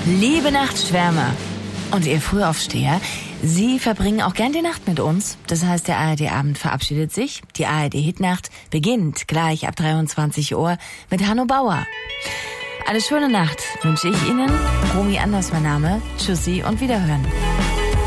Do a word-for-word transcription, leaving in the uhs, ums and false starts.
Liebe Nachtschwärmer und ihr Frühaufsteher, Sie verbringen auch gern die Nacht mit uns. Das heißt, der A R D-Abend verabschiedet sich. Die A R D-Hitnacht beginnt gleich ab dreiundzwanzig Uhr mit Hanno Bauer. Eine schöne Nacht wünsche ich Ihnen. Romy Anders mein Name. Tschüssi und Wiederhören.